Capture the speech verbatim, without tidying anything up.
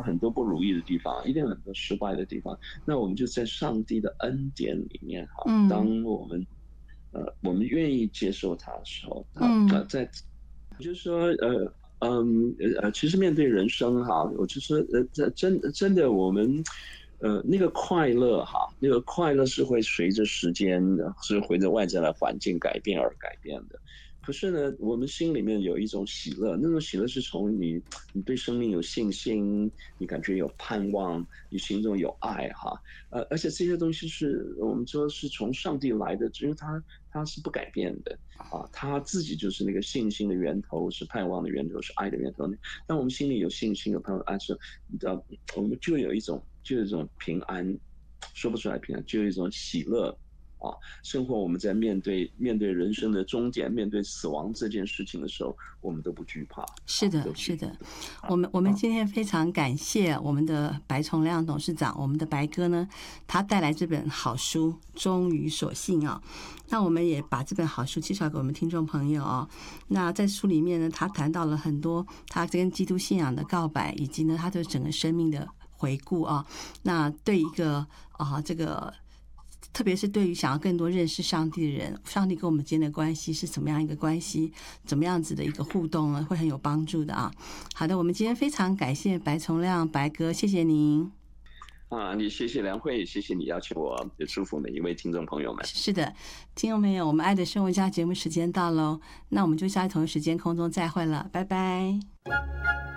很多不如意的地方，一定有很多失败的地方。那我们就在上帝的恩典里面哈， 嗯当我们呃我们愿意接受他的时候，他呃嗯在就是说呃。嗯呃，其实面对人生哈，我就说呃，这真真的我们呃那个快乐哈，那个快乐是会随着时间，是随着外在的环境改变而改变的。可是呢，我们心里面有一种喜乐，那种喜乐是从你你对生命有信心，你感觉有盼望，你心中有爱哈，呃，而且这些东西是我们说是从上帝来的，只是他他是不改变的啊，他自己就是那个信心的源头，是盼望的源头，是爱的源头。当我们心里有信心、有盼望、爱时，你知道，我们就有一种就有一种平安，说不出来平安，就有一种喜乐。啊，生活我们在面对面对人生的终点，面对死亡这件事情的时候，我们都不惧怕啊， 是的， 都不惧怕， 是的， 都不惧怕我们我们啊。 今天非常感谢我们的白崇亮董事长，我们的白哥呢，他带来这本好书《忠于所信》啊。那我们也把这本好书介绍给我们听众朋友啊。那在书里面呢，他谈到了很多他跟基督信仰的告白，以及呢他对整个生命的回顾啊。那对一个啊这个。特别是对于想要更多认识上帝的人，上帝跟我们之间的关系是怎么样一个关系，怎么样子的一个互动呢，会很有帮助的啊。好的，我们今天非常感谢白崇亮白哥，谢谢您。 啊，你谢谢梁慧，谢谢你邀请我，也祝福每一位听众朋友们。 是的，听众朋友，我们爱的生活家节目时间到喽，那我们就下一同一时间空中再会了，拜拜。